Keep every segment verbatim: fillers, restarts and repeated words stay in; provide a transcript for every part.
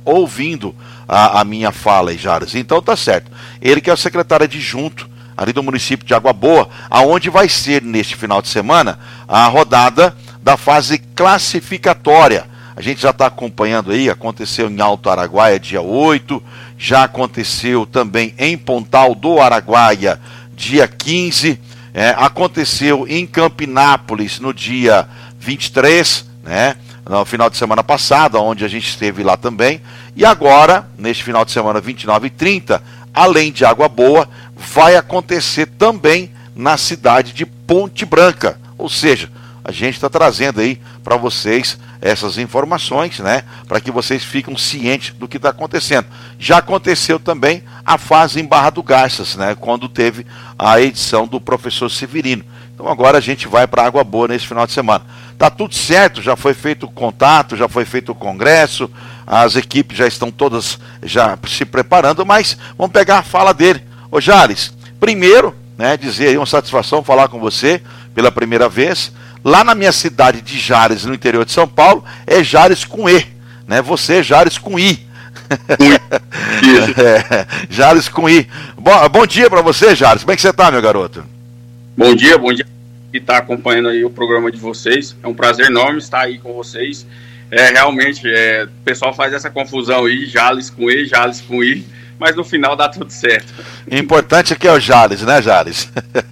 ouvindo a, a minha fala aí, Jales. Então tá certo. Ele que é o secretário adjunto ali do município de Água Boa, aonde vai ser neste final de semana a rodada da fase classificatória. A gente já está acompanhando aí, aconteceu em Alto Araguaia dia oito, já aconteceu também em Pontal do Araguaia dia quinze, é, aconteceu em Campinápolis no dia vinte e três, né, no final de semana passado, onde a gente esteve lá também, e agora, neste final de semana vinte e nove e trinta, além de Água Boa, vai acontecer também na cidade de Ponte Branca, ou seja, a gente está trazendo aí para vocês essas informações, né, para que vocês fiquem cientes do que está acontecendo. Já aconteceu também a fase em Barra do Garças, né, quando teve a edição do professor Severino. Então agora a gente vai para Água Boa nesse final de semana. Tá tudo certo, já foi feito o contato, já foi feito o congresso, as equipes já estão todas já se preparando, mas vamos pegar a fala dele. Ô Jales, primeiro, né, dizer aí uma satisfação falar com você pela primeira vez. Lá na minha cidade de Jales, no interior de São Paulo, é Jales com E, né? Você é Jales com I. é, Jales com I. Bom, bom dia para você, Jales. Como é que você tá, meu garoto? Bom dia, bom dia. Que está acompanhando aí o programa de vocês. É um prazer enorme estar aí com vocês. É, realmente, é, o pessoal faz essa confusão aí, Jales com E, Jales com I, mas no final dá tudo certo. O importante é que é o Jales, né, Jales?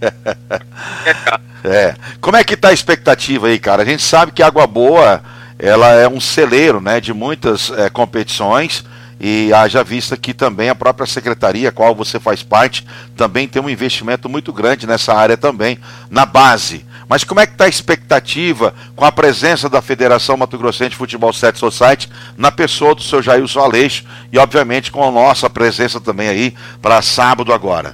É, cara. É. Como é que tá a expectativa aí, cara? A gente sabe que Água Boa, ela é um celeiro, né, de muitas é, competições, e haja vista que também a própria secretaria, a qual você faz parte, também tem um investimento muito grande nessa área também, na base. Mas como é que está a expectativa com a presença da Federação Mato Grossense de Futebol Set Society na pessoa do seu Jailson Aleixo e, obviamente, com a nossa presença também aí para sábado agora?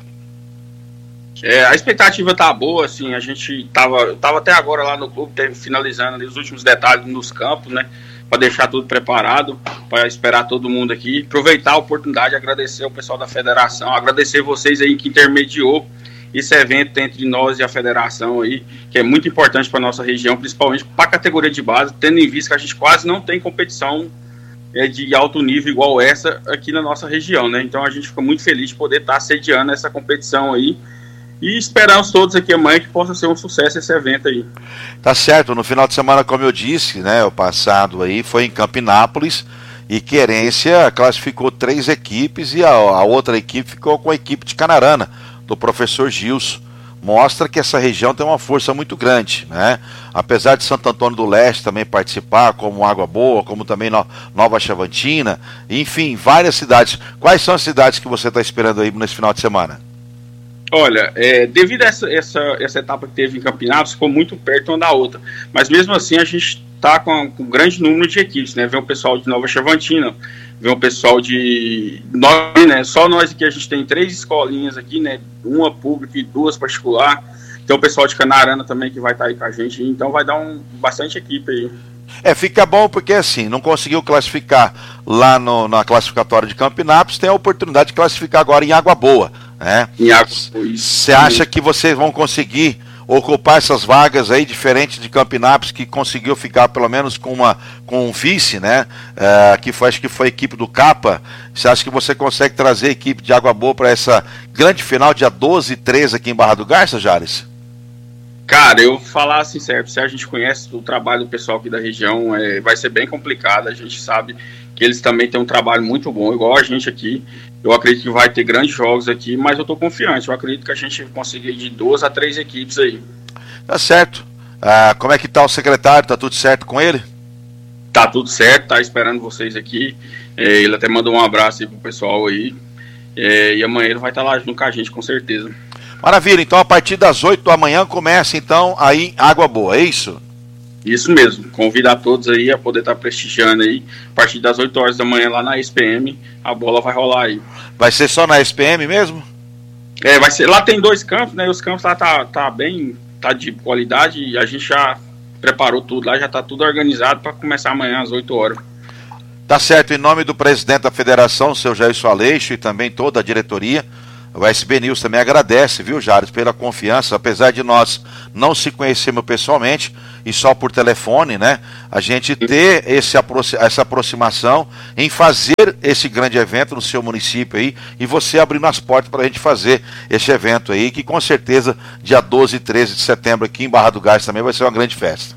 É, a expectativa tá boa, assim, a gente tava, tava até agora lá no clube, teve, finalizando ali os últimos detalhes nos campos, né, para deixar tudo preparado, para esperar todo mundo aqui, aproveitar a oportunidade, agradecer ao pessoal da federação, agradecer vocês aí que intermediou esse evento entre nós e a federação aí, que é muito importante para nossa região, principalmente para a categoria de base, tendo em vista que a gente quase não tem competição é, de alto nível igual essa aqui na nossa região, né, então a gente fica muito feliz de poder estar sediando essa competição aí, e esperamos todos aqui amanhã que possa ser um sucesso esse evento aí. Tá certo, no final de semana, como eu disse, né, o passado aí foi em Campinápolis, e Querência classificou três equipes e a, a outra equipe ficou com a equipe de Canarana, do professor Gilson. Mostra que essa região tem uma força muito grande, né? Apesar de Santo Antônio do Leste também participar, como Água Boa, como também no, Nova Chavantina, enfim, várias cidades. Quais são as cidades que você está esperando aí nesse final de semana? Olha, é, devido a essa, essa, essa etapa que teve em Campinápolis, ficou muito perto uma da outra. Mas mesmo assim a gente está com, com um grande número de equipes, né? Vem o pessoal de Nova Chavantina, vem o pessoal de... Nós, né? Só nós aqui a gente tem três escolinhas aqui, né? Uma pública e duas particular. Tem o pessoal de Canarana também que vai estar aí com a gente. Então vai dar um, bastante equipe aí. É, fica bom porque assim, não conseguiu classificar lá no, na classificatória de Campinápolis, tem a oportunidade de classificar agora em Água Boa, né? Em Água Boa. Você acha que vocês vão conseguir ocupar essas vagas aí, diferente de Campinápolis, que conseguiu ficar pelo menos com, uma, com um vice, né? É, que foi, acho que foi a equipe do Capa. Você acha que você consegue trazer a equipe de Água Boa para essa grande final, dia doze e treze aqui em Barra do Garças, Jales? Cara, eu vou falar assim, certo, se a gente conhece o trabalho do pessoal aqui da região, é, vai ser bem complicado, a gente sabe que eles também têm um trabalho muito bom, igual a gente aqui. Eu acredito que vai ter grandes jogos aqui, mas eu tô confiante, eu acredito que a gente vai conseguir de duas a três equipes aí. Tá certo. Ah, como é que tá o secretário, tá tudo certo com ele? Tá tudo certo, tá esperando vocês aqui, é, ele até mandou um abraço aí pro pessoal aí, é, e amanhã ele vai estar lá junto com a gente, com certeza. Maravilha, então a partir das oito da manhã começa então aí Água Boa, é isso? Isso mesmo, convido a todos aí a poder estar prestigiando aí, a partir das oito horas da manhã lá na S P M, a bola vai rolar aí. Vai ser só na S P M mesmo? É, vai ser, lá tem dois campos, né, os campos lá tá, tá bem, tá de qualidade, e a gente já preparou tudo lá, já tá tudo organizado para começar amanhã às oito horas. Tá certo, em nome do presidente da federação, seu Jailson Aleixo, e também toda a diretoria, O S B News também agradece, viu, Jales, pela confiança, apesar de nós não se conhecermos pessoalmente e só por telefone, né? A gente ter esse, essa aproximação em fazer esse grande evento no seu município aí e você abrindo as portas para a gente fazer esse evento aí, que com certeza dia doze e treze de setembro aqui em Barra do Gás também vai ser uma grande festa.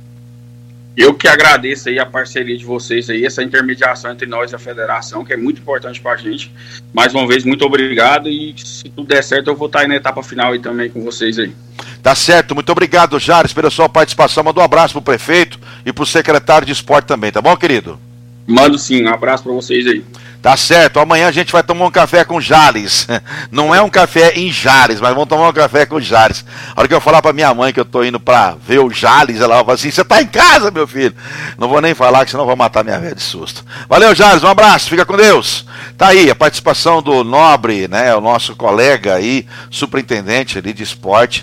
Eu que agradeço aí a parceria de vocês aí, essa intermediação entre nós e a federação, que é muito importante pra gente. Mais uma vez, muito obrigado e se tudo der certo, eu vou estar aí na etapa final aí também com vocês aí. Tá certo, muito obrigado, Jales, pela sua participação. Manda um abraço pro prefeito e pro secretário de esporte também, tá bom, querido? Mando sim, um abraço pra vocês aí. Tá certo, amanhã a gente vai tomar um café com Jales. Não é um café em Jales, mas vamos tomar um café com Jales. A hora que eu falar pra minha mãe que eu tô indo pra ver o Jales, ela vai falar assim, você tá em casa, meu filho? Não vou nem falar, que senão vai matar minha velha de susto. Valeu, Jales, um abraço, fica com Deus. Tá aí a participação do Nobre, né, o nosso colega aí, superintendente ali de esporte,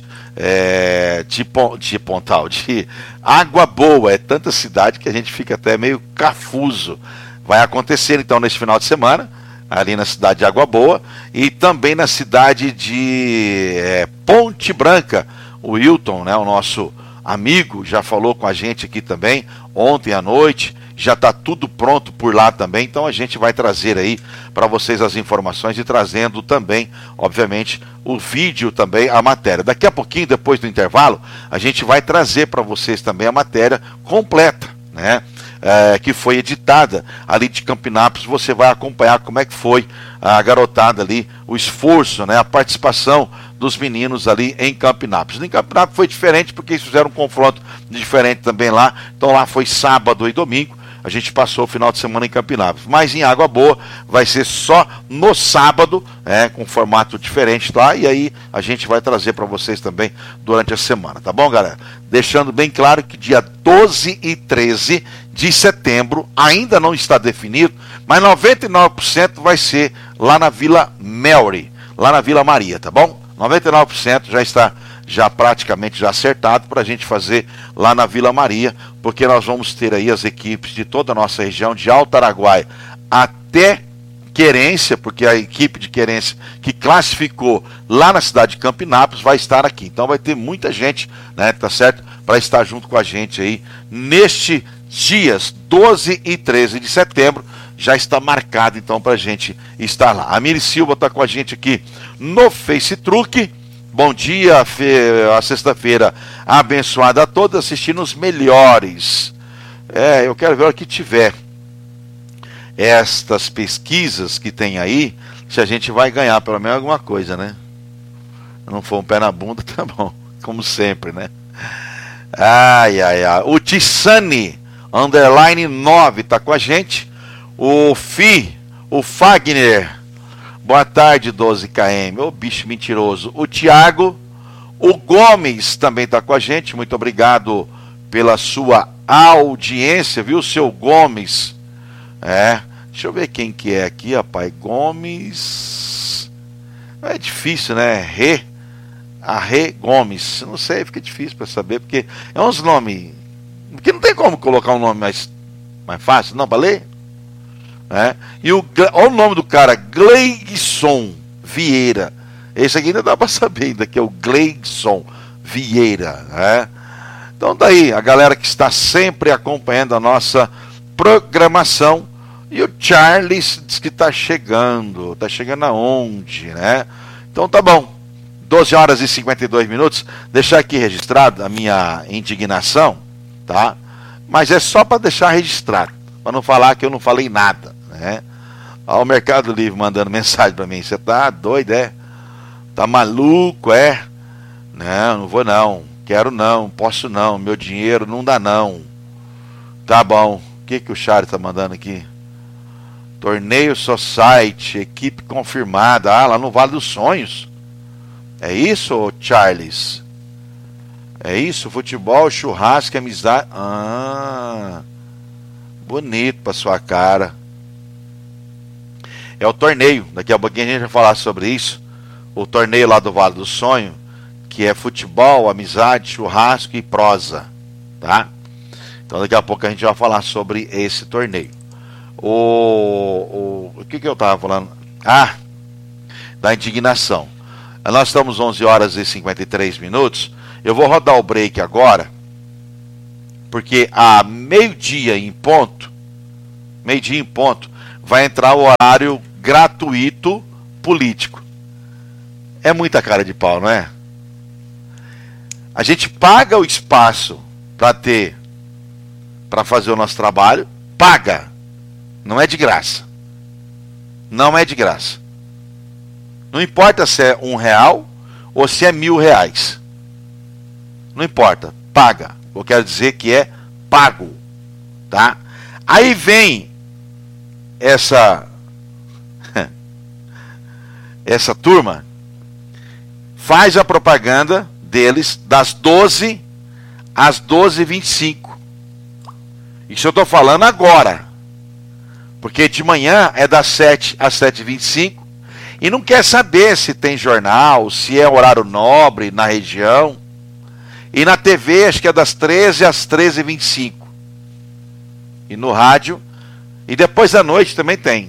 é, de, de Pontal, de Água Boa. É tanta cidade que a gente fica até meio cafuso. Vai acontecer então neste final de semana, ali na cidade de Água Boa, e também na cidade de é, Ponte Branca. O Wilton, né, o nosso amigo, já falou com a gente aqui também, ontem à noite, já está tudo pronto por lá também, então a gente vai trazer aí para vocês as informações e trazendo também, obviamente, o vídeo também, a matéria. Daqui a pouquinho, depois do intervalo, a gente vai trazer para vocês também a matéria completa, né? É, que foi editada ali de Campinápolis. Você vai acompanhar como é que foi a garotada ali, o esforço, né, a participação dos meninos ali em Campinápolis. Em Campinápolis foi diferente porque eles fizeram um confronto diferente também lá, então lá foi sábado e domingo, a gente passou o final de semana em Campinápolis, mas em Água Boa vai ser só no sábado, é, com formato diferente lá, e aí a gente vai trazer para vocês também durante a semana, tá bom, galera? Deixando bem claro que dia doze e treze de setembro ainda não está definido, mas noventa e nove por cento vai ser lá na Vila Mary, lá na Vila Maria, tá bom? noventa e nove por cento já está já praticamente já acertado para a gente fazer lá na Vila Maria, porque nós vamos ter aí as equipes de toda a nossa região, de Alto Araguaia até Querência, porque a equipe de Querência que classificou lá na cidade de Campinápolis vai estar aqui. Então vai ter muita gente, né, tá certo? Para estar junto com a gente aí nestes dias doze e treze de setembro. Já está marcado então para a gente estar lá. A Miri Silva está com a gente aqui no Face Truque. Bom dia, a sexta-feira abençoada a todos, assistindo os melhores. É, eu quero ver a hora que tiver estas pesquisas que tem aí, se a gente vai ganhar pelo menos alguma coisa, né? Se não for um pé na bunda, tá bom, como sempre, né? Ai, ai, ai. O Tissani, underline nove, tá com a gente. O Fi, o Fagner, boa tarde, doze quilômetros, ô bicho mentiroso. O Tiago, o Gomes também está com a gente, muito obrigado pela sua audiência, viu, seu Gomes? É, deixa eu ver quem que é aqui, rapaz. Gomes, é difícil, né? Rê, a Rê Gomes, não sei, fica difícil para saber, porque é uns nomes, porque não tem como colocar um nome mais, mais fácil, não, para ler? É. E o, olha o nome do cara, Gleison Vieira. Esse aqui ainda dá para saber ainda, que é o Gleison Vieira, né? Então daí, a galera que está sempre acompanhando a nossa programação. E o Charles diz que está chegando. Está chegando aonde, né? Então tá bom, doze horas e cinquenta e dois minutos. Deixar aqui registrado a minha indignação, tá? Mas é só para deixar registrado, para não falar que eu não falei nada, né? Ó, o Mercado Livre mandando mensagem para mim. Você tá doido, é? Tá maluco, é? Não, não vou não. Quero não, posso não. Meu dinheiro não dá não. Tá bom. O que que o Charles tá mandando aqui? Torneio Society, equipe confirmada. Ah, lá no Vale dos Sonhos. É isso, Charles? É isso? Futebol, churrasco, amizade. Ah... Bonito pra sua cara. É o torneio. Daqui a pouquinho a gente vai falar sobre isso. O torneio lá do Vale do Sonho, que é futebol, amizade, churrasco e prosa, tá? Então daqui a pouco a gente vai falar sobre esse torneio. O, o, o que que eu tava falando? Ah, da indignação. Nós estamos onze horas e cinquenta e três minutos. Eu vou rodar o break agora, porque a meio-dia em ponto, meio-dia em ponto, vai entrar o horário gratuito político. É muita cara de pau, não é? A gente paga o espaço para ter, para fazer o nosso trabalho, paga. Não é de graça. Não é de graça. Não importa se é um real ou se é mil reais. Não importa, paga. Eu quero dizer que é pago, tá? Aí vem essa essa turma, faz a propaganda deles das doze às doze e vinte e cinco. Isso eu estou falando agora, porque de manhã é das sete às sete e vinte e cinco, e não quer saber se tem jornal, se é horário nobre na região. E na T V acho que é das treze às treze e vinte e cinco. E no rádio, e depois da noite também tem.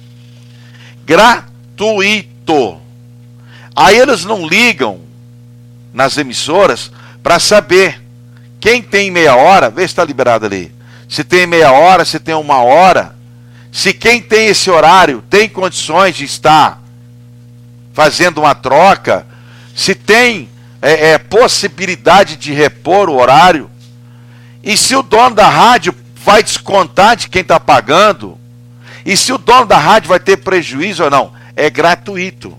Gratuito. Aí eles não ligam nas emissoras para saber quem tem meia hora, vê se está liberado ali. Se tem meia hora, se tem uma hora, se quem tem esse horário tem condições de estar fazendo uma troca, se tem é, é, possibilidade de repor o horário, e se o dono da rádio vai descontar de quem está pagando, e se o dono da rádio vai ter prejuízo ou não. É gratuito.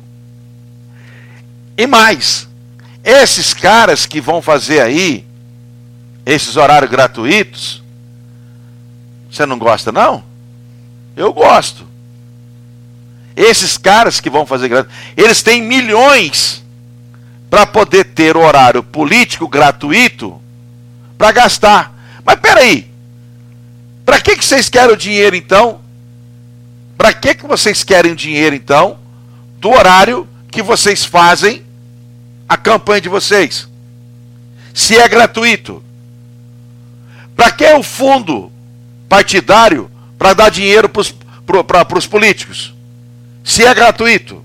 E mais, esses caras que vão fazer aí esses horários gratuitos, você não gosta não? Eu gosto. Esses caras que vão fazer gratuito, eles têm milhões para poder ter o horário político gratuito para gastar. Mas peraí, para que que vocês querem o dinheiro então? Para que que vocês querem o dinheiro então do horário que vocês fazem a campanha de vocês? Se é gratuito. Para que o fundo partidário para dar dinheiro para os políticos? Se é gratuito.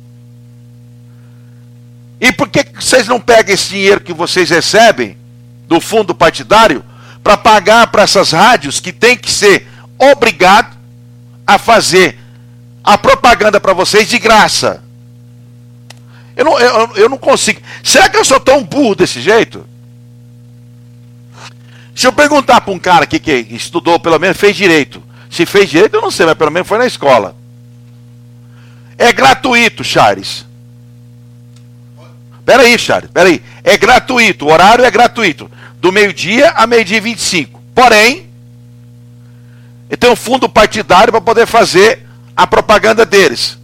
E por que vocês não pegam esse dinheiro que vocês recebem do fundo partidário para pagar para essas rádios que tem que ser obrigado a fazer a propaganda para vocês de graça? Eu não, eu, eu não consigo. Será que eu sou tão burro desse jeito? Se eu perguntar para um cara aqui que estudou, pelo menos fez direito. Se fez direito, eu não sei, mas pelo menos foi na escola. É gratuito, Charles. Peraí, Charles, peraí. É gratuito, o horário é gratuito. Do meio-dia a meio-dia e vinte e cinco. Porém, ele tem um fundo partidário para poder fazer a propaganda deles.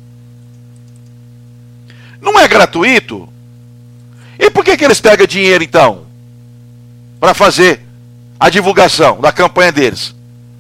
Não é gratuito? E por que que eles pegam dinheiro, então? Para fazer a divulgação da campanha deles?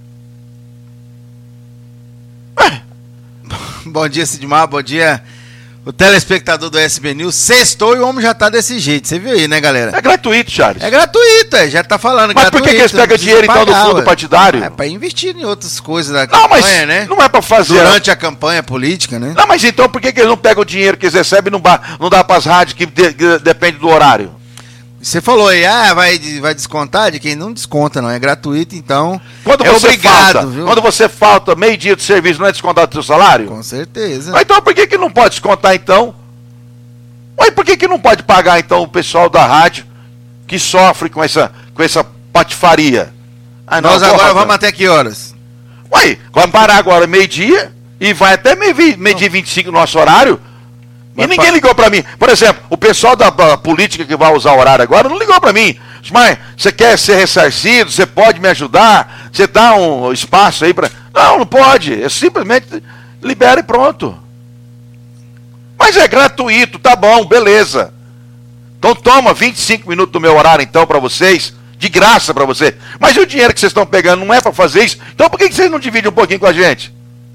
É. Bom dia, Sidmar, bom dia o telespectador do S B News. Sextou e o homem já tá desse jeito, você viu aí, né, galera? É gratuito, Charles. É gratuito, é, já tá falando. Mas gratuito, por que que eles pegam dinheiro então do fundo ué. partidário? É pra investir em outras coisas da Não, campanha, mas né? não é para fazer. Durante a campanha política, né? Não, mas então por que que eles não pegam o dinheiro que eles recebem e não, não dá para as rádios que, de, que depende do horário? Você falou aí, ah, vai, vai descontar de quem não desconta, não, é gratuito, então Quando é você obrigado, falta, viu? Quando você falta meio dia de serviço, não é descontado do seu salário? Com certeza. Mas então por que que não pode descontar então? Mas por que que não pode pagar então o pessoal da rádio que sofre com essa, com essa patifaria? Ah, Nós agora porra, vamos até que horas? Ué, vamos parar agora meio-dia e vai até meio-dia meio e vinte e cinco no nosso horário. E ninguém pa... ligou para mim. Por exemplo, o pessoal da, da política que vai usar o horário agora não ligou para mim. Mas você quer ser ressarcido? Você pode me ajudar? Você dá um espaço aí para... Não, não pode. É simplesmente libera e pronto. Mas é gratuito, tá bom, beleza. Então toma vinte e cinco minutos do meu horário então para vocês, de graça para você. Mas e o dinheiro que vocês estão pegando não é para fazer isso? Então por que que vocês não dividem um pouquinho com a gente?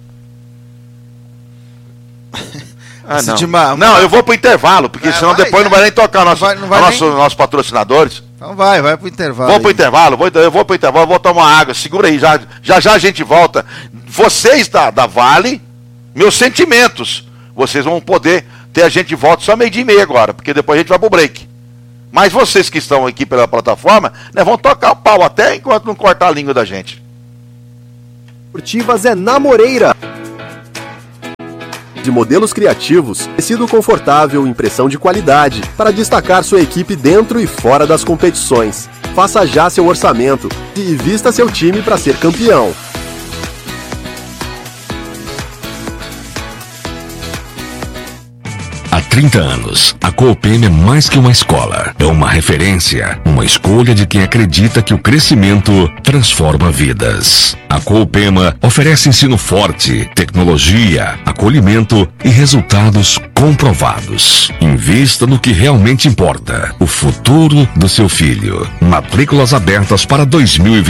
Ah, não. Timar, não, eu vou pro intervalo, porque é, senão vai, depois é. não vai nem tocar nosso, não vai, não vai nosso, nem... nossos patrocinadores. Então vai, vai pro intervalo. Vou aí. pro intervalo, vou, eu vou pro intervalo, vou tomar água, segura aí, já, já já a gente volta. Vocês da, da Vale, meus sentimentos, vocês vão poder ter a gente de volta só meio dia e meia agora, porque depois a gente vai pro break. Mas vocês que estão aqui pela plataforma, né, vão tocar o pau até enquanto não cortar a língua da gente. Esportivas é na Moreira. De modelos criativos, tecido confortável e impressão de qualidade para destacar sua equipe dentro e fora das competições. Faça já seu orçamento e vista seu time para ser campeão. Há trinta anos, a Coopem é mais que uma escola. É uma referência, uma escolha de quem acredita que o crescimento transforma vidas. A Coopema oferece ensino forte, tecnologia, acolhimento e resultados comprovados. Invista no que realmente importa, o futuro do seu filho. Matrículas abertas para dois mil e vinte.